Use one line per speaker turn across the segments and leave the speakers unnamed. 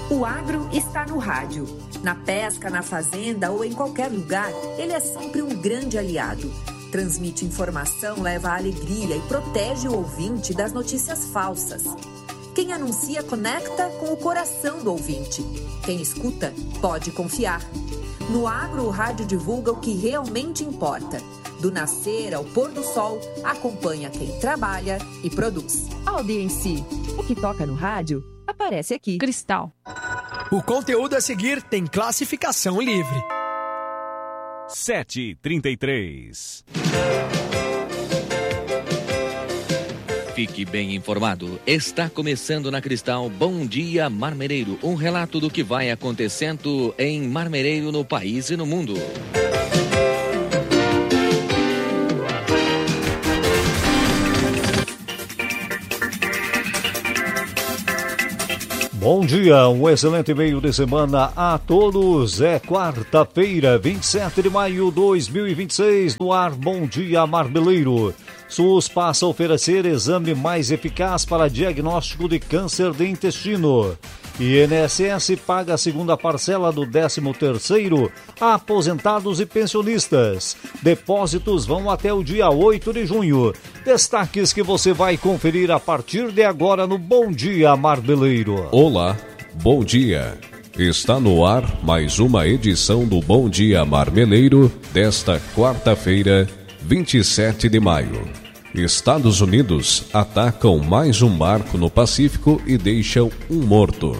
O agro está no rádio. Na pesca, na fazenda ou em qualquer lugar, ele é sempre um grande aliado. Transmite informação, leva alegria e protege o ouvinte das notícias falsas. Quem anuncia conecta com o coração do ouvinte. Quem escuta pode confiar. No agro, o rádio divulga o que realmente importa. Do nascer ao pôr do sol, acompanha quem trabalha e produz.
Audiência. O que toca no rádio aparece aqui.
Cristal.
O conteúdo a seguir tem classificação livre.
7h33.
Fique bem informado. Está começando na Cristal Bom Dia Marmereiro. Um relato do que vai acontecendo em Marmereiro, no país e no mundo.
Bom dia, um excelente meio de semana a todos. É quarta-feira, 27 de maio de 2026, no ar Bom Dia Marmeleiro. SUS passa a oferecer exame mais eficaz para diagnóstico de câncer de intestino. INSS paga a segunda parcela do 13º a aposentados e pensionistas. Depósitos vão até o dia 8 de junho. Destaques que você vai conferir a partir de agora no Bom Dia Marmeleiro.
Olá, bom dia. Está no ar mais uma edição do Bom Dia Marmeleiro desta quarta-feira, 27 de maio. Estados Unidos atacam mais um barco no Pacífico e deixam um morto.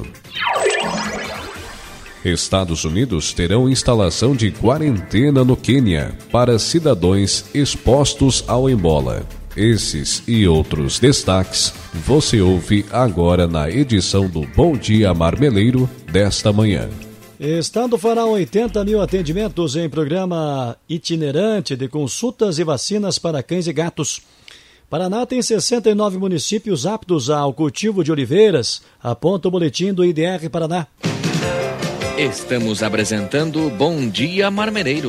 Estados Unidos terão instalação de quarentena no Quênia para cidadãos expostos ao ebola. Esses e outros destaques você ouve agora na edição do Bom Dia Marmeleiro desta manhã.
Estado fará 80 mil atendimentos em programa itinerante de consultas e vacinas para cães e gatos. Paraná tem 69 municípios aptos ao cultivo de oliveiras, aponta o boletim do IDR Paraná.
Estamos apresentando Bom Dia Marmereiro.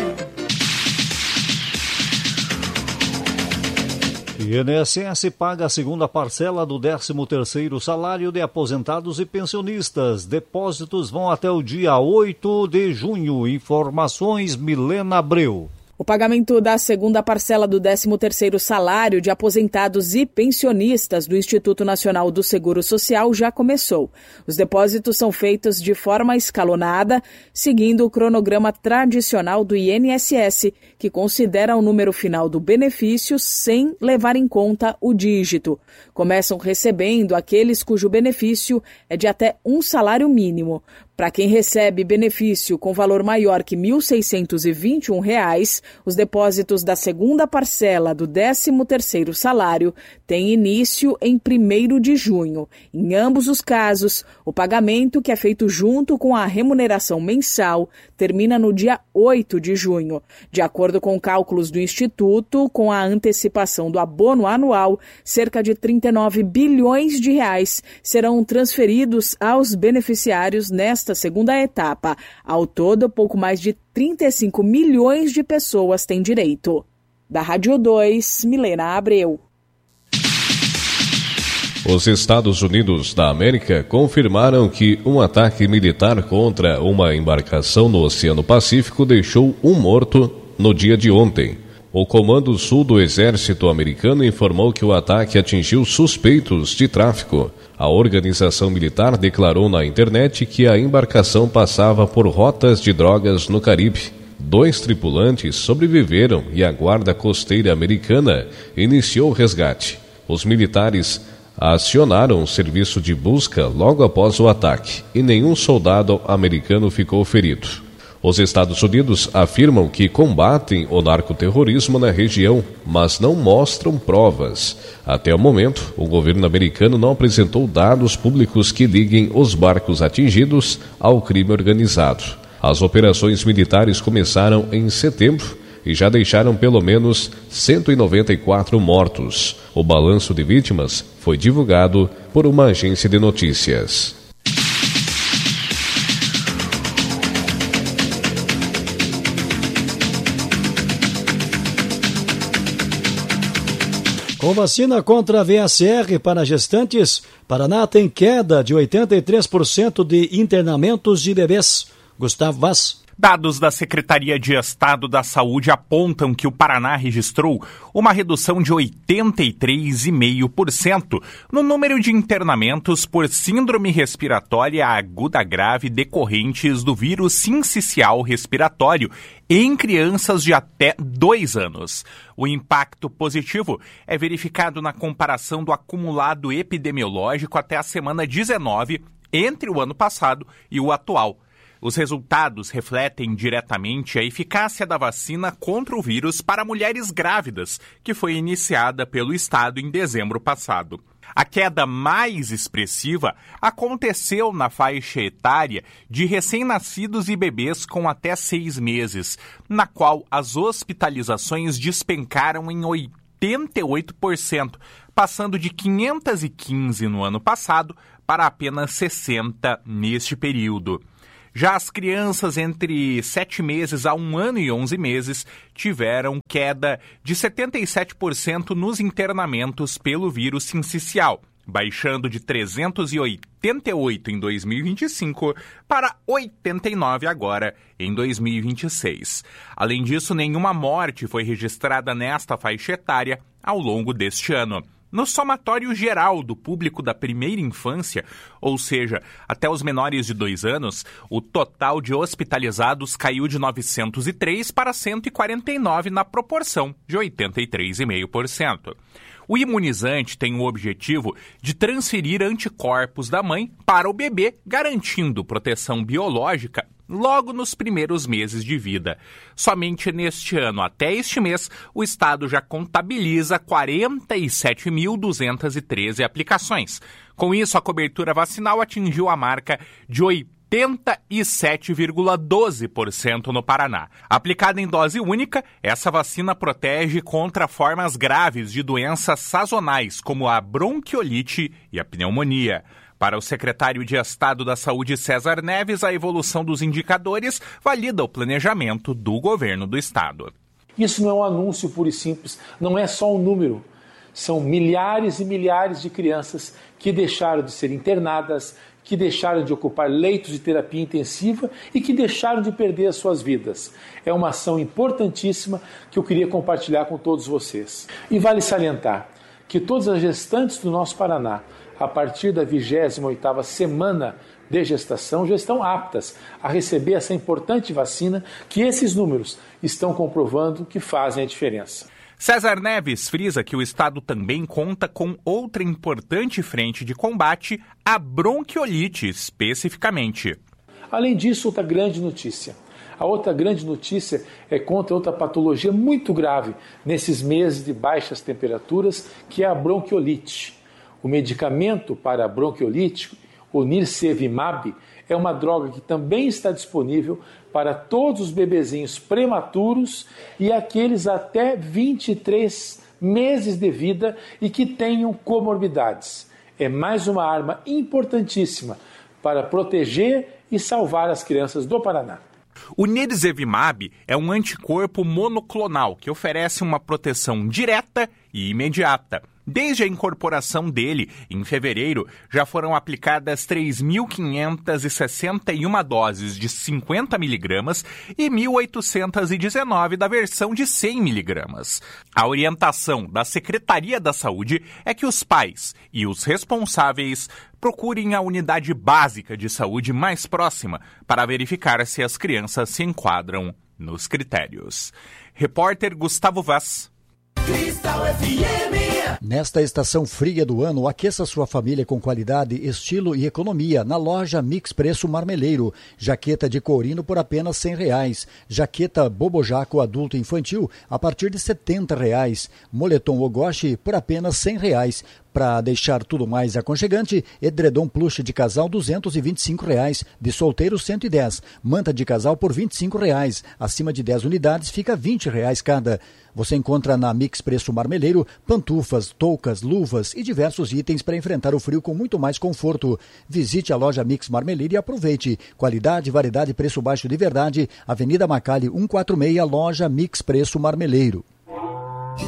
INSS paga a segunda parcela do 13º salário de aposentados e pensionistas. Depósitos vão até o dia 8 de junho. Informações Milena Abreu.
O pagamento da segunda parcela do 13º salário de aposentados e pensionistas do Instituto Nacional do Seguro Social já começou. Os depósitos são feitos de forma escalonada, seguindo o cronograma tradicional do INSS, que considera o número final do benefício sem levar em conta o dígito. Começam recebendo aqueles cujo benefício é de até um salário mínimo. Para quem recebe benefício com valor maior que R$ 1.621, os depósitos da segunda parcela do 13º salário têm início em 1º de junho. Em ambos os casos, o pagamento, que é feito junto com a remuneração mensal, termina no dia 8 de junho. De acordo com cálculos do Instituto, com a antecipação do abono anual, cerca de 39 bilhões de reais serão transferidos aos beneficiários nesta segunda etapa. Ao todo, pouco mais de 35 milhões de pessoas têm direito. Da Rádio 2, Milena Abreu.
Os Estados Unidos da América confirmaram que um ataque militar contra uma embarcação no Oceano Pacífico deixou um morto no dia de ontem. O Comando Sul do Exército Americano informou que o ataque atingiu suspeitos de tráfico. A organização militar declarou na internet que a embarcação passava por rotas de drogas no Caribe. 2 tripulantes sobreviveram e a Guarda Costeira Americana iniciou o resgate. Os militares acionaram o serviço de busca logo após o ataque e nenhum soldado americano ficou ferido. Os Estados Unidos afirmam que combatem o narcoterrorismo na região, mas não mostram provas. Até o momento, o governo americano não apresentou dados públicos que liguem os barcos atingidos ao crime organizado. As operações militares começaram em setembro e já deixaram pelo menos 194 mortos. O balanço de vítimas foi divulgado por uma agência de notícias.
Com vacina contra a VSR para gestantes, Paraná tem queda de 83% de internamentos de bebês. Gustavo Vaz.
Dados da Secretaria de Estado da Saúde apontam que o Paraná registrou uma redução de 83,5% no número de internamentos por síndrome respiratória aguda grave decorrentes do vírus sincicial respiratório em crianças de até 2 anos. O impacto positivo é verificado na comparação do acumulado epidemiológico até a semana 19 entre o ano passado e o atual. Os resultados refletem diretamente a eficácia da vacina contra o vírus para mulheres grávidas, que foi iniciada pelo Estado em dezembro passado. A queda mais expressiva aconteceu na faixa etária de recém-nascidos e bebês com até 6 meses, na qual as hospitalizações despencaram em 88%, passando de 515 no ano passado para apenas 60 neste período. Já as crianças entre 7 meses a 1 ano e 11 meses tiveram queda de 77% nos internamentos pelo vírus sincicial, baixando de 388 em 2025 para 89 agora em 2026. Além disso, nenhuma morte foi registrada nesta faixa etária ao longo deste ano. No somatório geral do público da primeira infância, ou seja, até os menores de 2 anos, o total de hospitalizados caiu de 903 para 149 na proporção de 83,5%. O imunizante tem o objetivo de transferir anticorpos da mãe para o bebê, garantindo proteção biológica logo nos primeiros meses de vida. Somente neste ano, até este mês, o Estado já contabiliza 47.213 aplicações. Com isso, a cobertura vacinal atingiu a marca de 87,12% no Paraná. Aplicada em dose única, essa vacina protege contra formas graves de doenças sazonais, como a bronquiolite e a pneumonia. Para o secretário de Estado da Saúde, César Neves, a evolução dos indicadores valida o planejamento do governo do Estado.
Isso não é um anúncio puro e simples, não é só um número. São milhares e milhares de crianças que deixaram de ser internadas, que deixaram de ocupar leitos de terapia intensiva e que deixaram de perder as suas vidas. É uma ação importantíssima que eu queria compartilhar com todos vocês. E vale salientar que todas as gestantes do nosso Paraná, a partir da 28ª semana de gestação, já estão aptas a receber essa importante vacina que esses números estão comprovando que fazem a diferença.
César Neves frisa que o Estado também conta com outra importante frente de combate à bronquiolite, especificamente.
Além disso, outra grande notícia. A outra grande notícia é contra outra patologia muito grave nesses meses de baixas temperaturas, que é a bronquiolite. O medicamento para a bronquiolite, o Nirsevimab, é uma droga que também está disponível para todos os bebezinhos prematuros e aqueles até 23 meses de vida e que tenham comorbidades. É mais uma arma importantíssima para proteger e salvar as crianças do Paraná.
O Nirsevimab é um anticorpo monoclonal que oferece uma proteção direta e imediata. Desde a incorporação dele, em fevereiro, já foram aplicadas 3.561 doses de 50 miligramas e 1.819 da versão de 100 miligramas. A orientação da Secretaria da Saúde é que os pais e os responsáveis procurem a unidade básica de saúde mais próxima para verificar se as crianças se enquadram nos critérios. Repórter Gustavo Vaz.
Cristal FM.
Nesta estação fria do ano, aqueça sua família com qualidade, estilo e economia na loja Mix Preço Marmeleiro. Jaqueta de courino por apenas R$100. Jaqueta Bobojaco adulto e infantil a partir de R$70. Moletom Ogoshi por apenas R$100. Para deixar tudo mais aconchegante, edredom plush de casal R$225, de solteiro R$110, manta de casal por R$25, acima de 10 unidades fica R$20 cada. Você encontra na Mix Preço Marmeleiro pantufas, toucas, luvas e diversos itens para enfrentar o frio com muito mais conforto. Visite a loja Mix Marmeleiro e aproveite. Qualidade, variedade e preço baixo de verdade. Avenida Macali 146, loja Mix Preço Marmeleiro.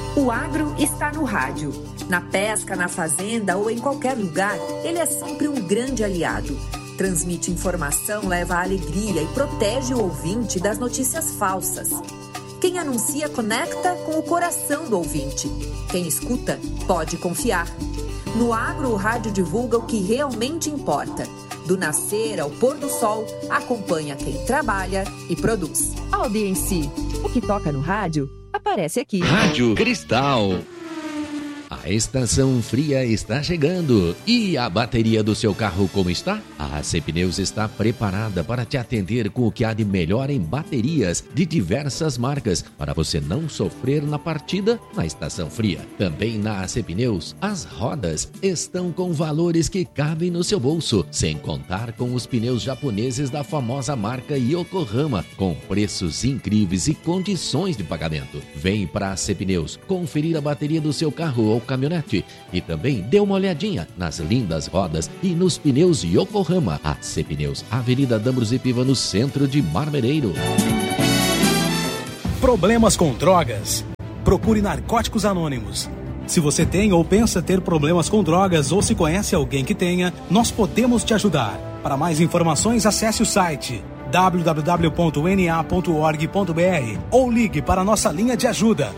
O agro está no rádio. Na pesca, na fazenda ou em qualquer lugar, ele é sempre um grande aliado. Transmite informação, leva alegria e protege o ouvinte das notícias falsas. Quem anuncia conecta com o coração do ouvinte. Quem escuta pode confiar. No agro, o rádio divulga o que realmente importa. Do nascer ao pôr do sol, acompanha quem trabalha e produz.
Audiência. O que toca no rádio aparece aqui.
Rádio Cristal. A estação fria está chegando. E a bateria do seu carro como está? A AC Pneus está preparada para te atender com o que há de melhor em baterias de diversas marcas, para você não sofrer na partida na estação fria. Também na AC Pneus, as rodas estão com valores que cabem no seu bolso, sem contar com os pneus japoneses da famosa marca Yokohama, com preços incríveis e condições de pagamento. Vem para a AC Pneus conferir a bateria do seu carro ou caminhonete e também dê uma olhadinha nas lindas rodas e nos pneus Yokohama. AC Pneus, Avenida Dambros e Piva, no centro de Marmereiro.
Problemas com drogas? Procure Narcóticos Anônimos. Se você tem ou pensa ter problemas com drogas ou se conhece alguém que tenha, nós podemos te ajudar. Para mais informações, acesse o site www.na.org.br ou ligue para a nossa linha de ajuda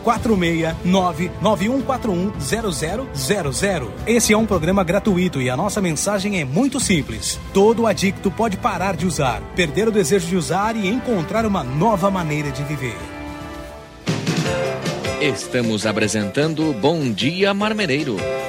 469-9141-0000. Esse é um programa gratuito e a nossa mensagem é muito simples. Todo adicto pode parar de usar, perder o desejo de usar e encontrar uma nova maneira de viver.
Estamos apresentando Bom Dia Marmereiro.